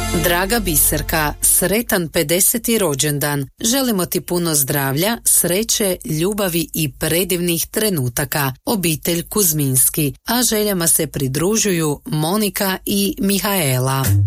Draga Biserka, sretan 50. rođendan. Želimo ti puno zdravlja, sreće, ljubavi i predivnih trenutaka. Obitelj Kuzminski. A željama se pridružuju Monika i Mihaela.